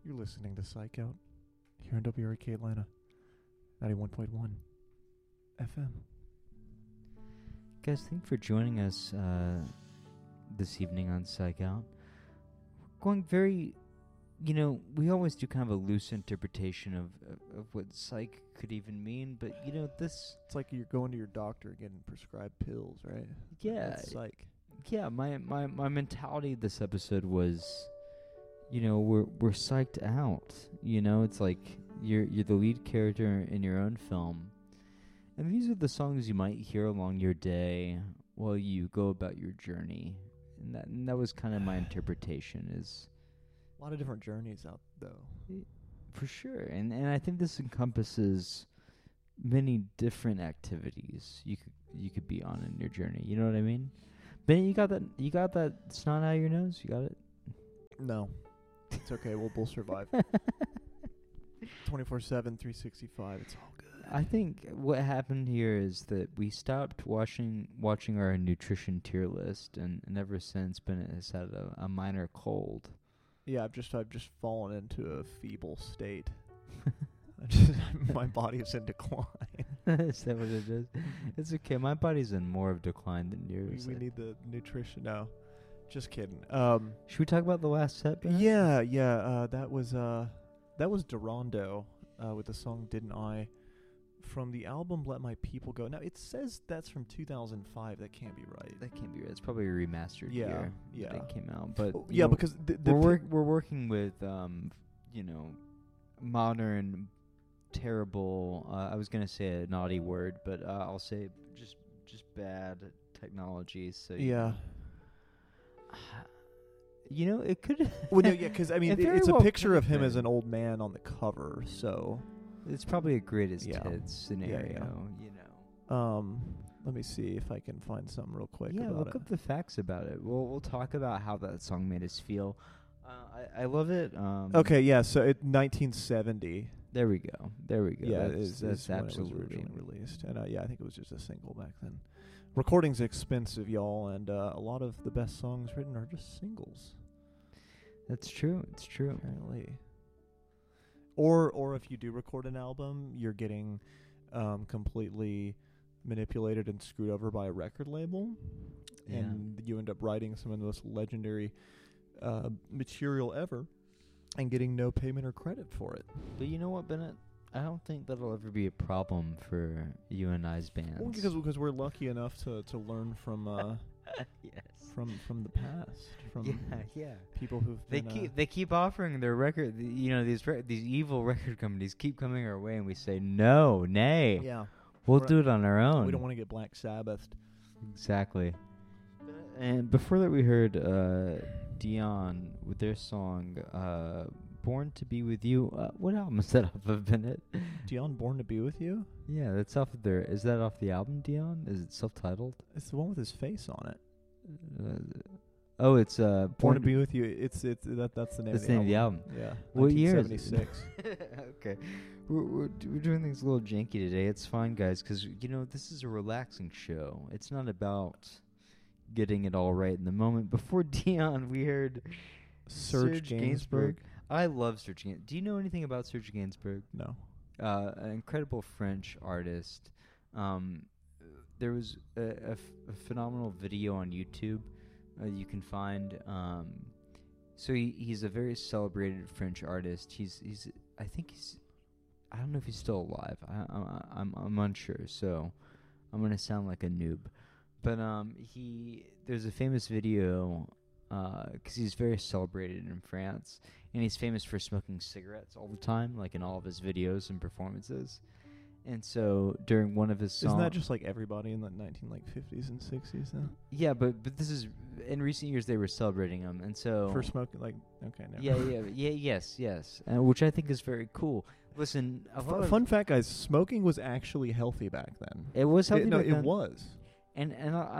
You're listening to Psych Out here on WRK Atlanta, 91.1 FM. Guys, thanks for joining us this evening on Psych Out. We're going very, we always do kind of a loose interpretation of what psych could even mean, but, this... It's like you're going to your doctor getting prescribed pills, right? Yeah. That's psych. Yeah, my mentality this episode was, we're psyched out. It's like you're the lead character in your own film. And these are the songs you might hear along your day while you go about your journey. And that was kind of my interpretation is... A lot of different journeys out, though. For sure. And I think this encompasses many different activities you could be on in your journey. You know what I mean? Ben, you got that snot out of your nose? You got it? No. It's okay. We'll survive. 24/7, 365. It's all good. I think what happened here is that we stopped watching our nutrition tier list, and ever since Bennett has had a minor cold. Yeah, I've just fallen into a feeble state. My body is in decline. Is that what it is? It's okay. My body's in more of decline than yours. We need the nutrition now. Just kidding. Should we talk about the last set, Bennett? Yeah. That was Durando with the song "Didn't I," from the album "Let My People Go." Now it says that's from 2005. That can't be right. That can't be right. It's probably a remastered year that it came out. But because we're working with modern, terrible. I was gonna say a naughty word, but I'll say just bad technology. So yeah. It could. Well, no, yeah, because I mean, it's a picture of him as an old man on the cover, so it's probably a greatest hits scenario. Let me see if I can find something real quick. Yeah, about look it. up the facts about it. We'll talk about how that song made us feel. I love it. Okay, yeah. So 1970. There we go. Yeah, that's absolutely when it was originally released, and I think it was just a single back then. Recording's expensive, y'all, and a lot of the best songs written are just singles. That's true. It's true. Apparently. Or if you do record an album, you're getting completely manipulated and screwed over by a record label, and you end up writing some of the most legendary material ever and getting no payment or credit for it. But you know what, Bennett? I don't think that'll ever be a problem for you and I's bands. Well, because we're lucky enough to learn from yes. from the past, from people who've they keep offering their record. These evil record companies keep coming our way, and we say no, nay. Yeah, we'll do it on our own. We don't want to get Black Sabbathed. Exactly. And before that, we heard Dion with their song "Born to Be With You." What album is that off of, Bennett? Dion, "Born to Be With You"? Yeah, that's off of their... Is that off the album, Dion? Is it self-titled? It's the one with his face on it. It's Born to Be With You. That's the name of the album. That's the name of the album. Yeah. What year? 1976. Okay. We're doing things a little janky today. It's fine, guys, because, this is a relaxing show. It's not about getting it all right in the moment. Before Dion, we heard Serge Gainsbourg. I love Serge Gainsbourg. Do you know anything about Serge Gainsbourg? No. An incredible French artist. There was a phenomenal video on YouTube you can find. So he's a very celebrated French artist. I don't know if he's still alive. I'm unsure. So I'm gonna sound like a noob. But there's a famous video because he's very celebrated in France, and he's famous for smoking cigarettes all the time, like in all of his videos and performances. And so during one of his songs... Isn't that just like everybody in the 1950s and 60s then? Yeah, but this is... In recent years, they were celebrating him, and so... For smoking, like... Okay, never yes. Which I think is very cool. Listen... Fun fact, guys, smoking was actually healthy back then. It was healthy back then. No, it was. And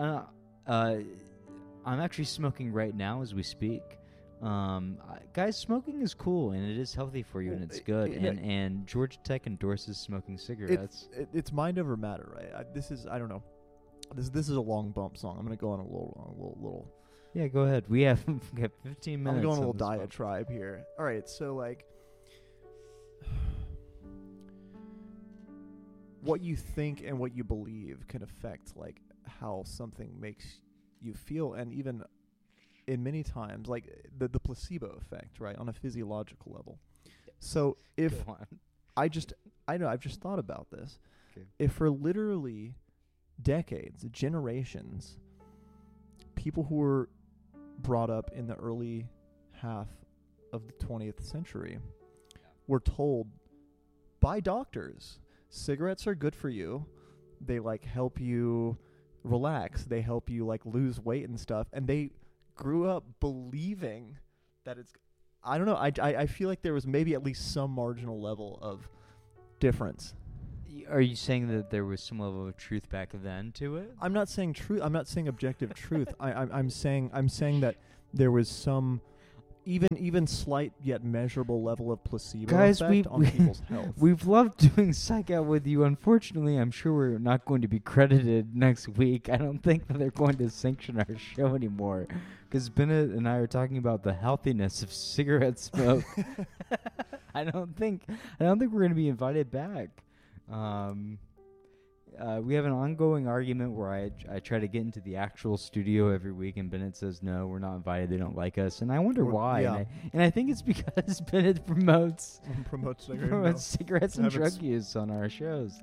I'm actually smoking right now as we speak. Guys, smoking is cool, and it is healthy for you, and it's good. And Georgia Tech endorses smoking cigarettes. It's mind over matter, right? I don't know. This is a long bump song. I'm gonna go on a little. Yeah, go ahead. We have 15 minutes. I'm going a little diatribe here. All right, so like, what you think and what you believe can affect like how something makes you feel, and even in many times like the placebo effect, right, on a physiological level. So if Go on. I've just thought about this. Okay. If for literally decades, generations, people who were brought up in the early half of the 20th century were told by doctors, cigarettes are good for you. They like help you relax. They help you like lose weight and stuff. And they grew up believing that it's, I don't know. I feel like there was maybe at least some marginal level of difference. Are you saying that there was some level of truth back then to it? I'm not saying truth. I'm not saying objective truth. I'm saying that there was some even slight yet measurable level of placebo effect on people's health. We've loved doing Psych Out with you. Unfortunately, I'm sure we're not going to be credited next week. I don't think that they're going to sanction our show anymore, because Bennett and I are talking about the healthiness of cigarette smoke. I don't think we're going to be invited back. We have an ongoing argument where I try to get into the actual studio every week, and Bennett says, no, we're not invited. They don't like us. And I wonder why. Yeah. And I think it's because Bennett promotes cigarettes and drug use on our shows.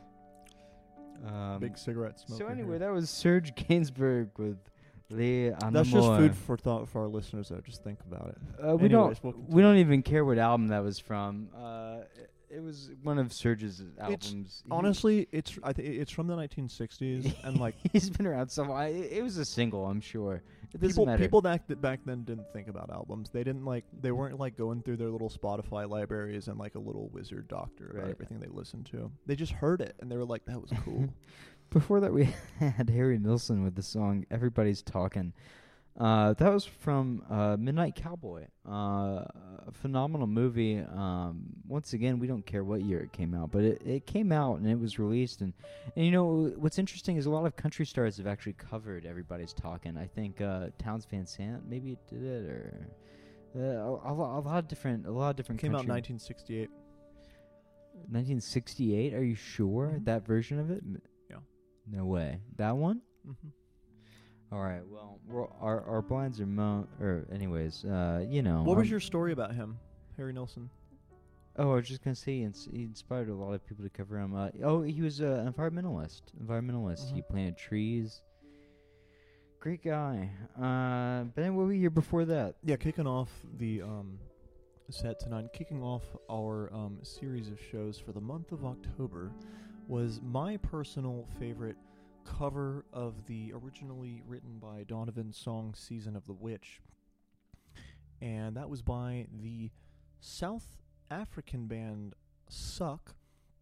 Big cigarette smoker. So anyway, here. that was Serge Gainsbourg with Les Amours. That's just food for thought for our listeners, though. Just think about it. We Anyways, don't even care what album that was from. It was one of Serge's albums. Honestly, it's from the 1960s, and like he's been around so long. It was a single, I'm sure. It doesn't matter. People back then didn't think about albums. They weren't like going through their little Spotify libraries and like a little wizard doctor about everything they listened to. They just heard it and they were like, that was cool. Before that, we had Harry Nilsson with the song "Everybody's Talking." That was from Midnight Cowboy, a phenomenal movie. Once again, we don't care what year it came out, but it came out and it was released. And you know what's interesting is a lot of country stars have actually covered "Everybody's Talking." I think Townes Van Sant maybe did it, or a lot of different. Came out in 1968. 1968? Are you sure? Mm-hmm. That version of it? Yeah. No way. That one? Mm-hmm. All right. Well, our blinds are anyways. You know. What was your story about him, Harry Nilsson? Oh, I was just gonna say he inspired a lot of people to cover him. He was an environmentalist. Mm-hmm. He planted trees. Great guy. Ben, what were you here before that? Yeah, kicking off the set tonight, kicking off our series of shows for the month of October, was my personal favorite cover of the originally written by Donovan song "Season of the Witch," and that was by the South African band Suck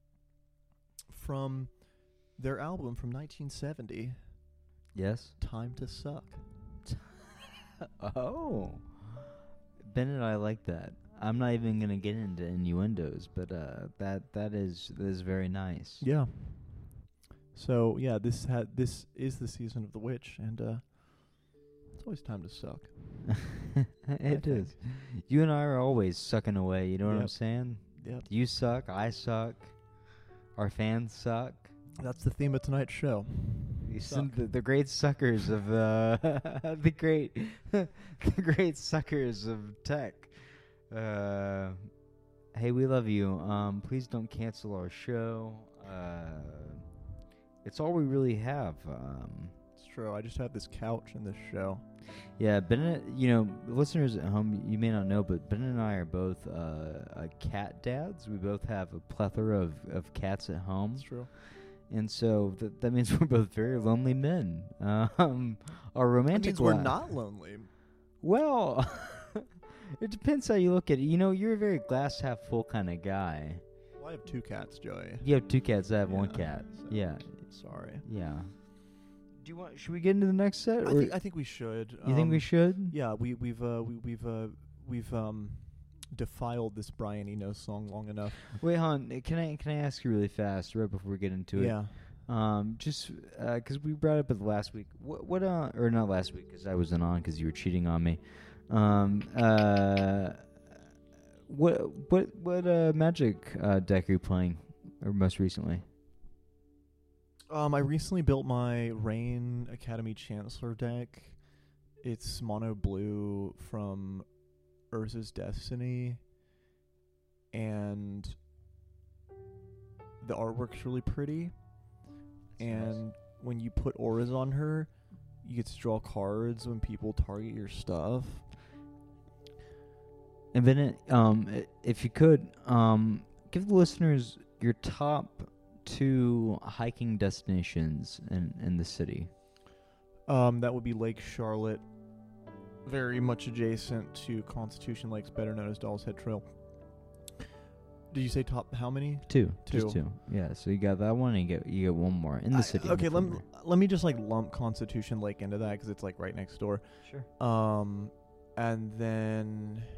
from their album from 1970. Yes. Time to Suck. Oh, Ben and I like that. I'm not even gonna get into innuendos, but that is very nice. Yeah. So yeah, this is the season of the witch, and it's always time to suck. It is. You and I are always sucking away. You know what I'm saying? Yep. You suck. I suck. Our fans suck. That's the theme of tonight's show. The great suckers of the great the great suckers of tech. Hey, we love you. Please don't cancel our show. It's all we really have. It's true. I just have this couch in this show. Yeah, Ben, listeners at home, you may not know, but Ben and I are both cat dads. We both have a plethora of cats at home. That's true. And so that means we're both very lonely men. Our romantic means we're not lonely. Well, it depends how you look at it. You know, you're a very glass half full kind of guy. Well, I have 2 cats, Joey. You have 2 cats. I have 1 cat. So Yeah. Sorry. Yeah. Should we get into the next set? I think we should. You think we should? Yeah, we've defiled this Brian Eno song long enough. Wait, hon. Can I ask you really fast, right before we get into it? Yeah. Just because we brought it up last week. What or not last week because I wasn't on because you were cheating on me. What Magic deck are you playing, or most recently? I recently built my Rain Academy Chancellor deck. It's mono blue from Urza's Destiny, and the artwork's really pretty. And when you put auras on her, you get to draw cards when people target your stuff. And Bennett, if you could, give the listeners your top 2 hiking destinations in the city. That would be Lake Charlotte, very much adjacent to Constitution Lakes, better known as Doll's Head Trail. Did you say top how many? 2. Two. Just 2. Yeah, so you got that one, and you get one more in the city. Okay, let me just like lump Constitution Lake into that because it's like right next door. Sure. And then